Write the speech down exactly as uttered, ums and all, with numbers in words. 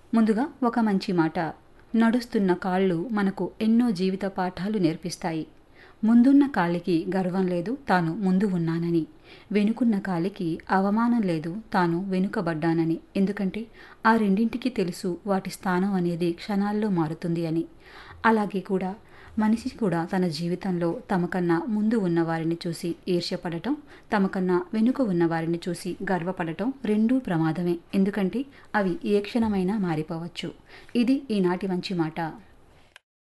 ముందుగా ఒక మంచి మాట. నడుస్తున్న కాళ్ళు మనకు ఎన్నో జీవిత పాఠాలు నేర్పిస్తాయి. ముందున్న కాలికి గర్వం లేదు తాను ముందు ఉన్నానని. వెనుకున్న కాలికి అవమానం లేదు తాను వెనుకబడ్డానని. ఎందుకంటే ఆ రెండింటికి తెలుసు వాటి స్థానం అనేది క్షణాల్లో మారుతుంది అని. అలాగే కూడా మనిషి కూడా తన జీవితంలో తమకన్నా ముందు ఉన్న వారిని చూసి ఈర్ష్యపడటం, తమకన్నా వెనుక ఉన్న వారిని చూసి గర్వపడటం రెండూ ప్రమాదమే. ఎందుకంటే అవి ఏ క్షణమైనా మారిపోవచ్చు. ఇది ఈనాటి మంచి మాట.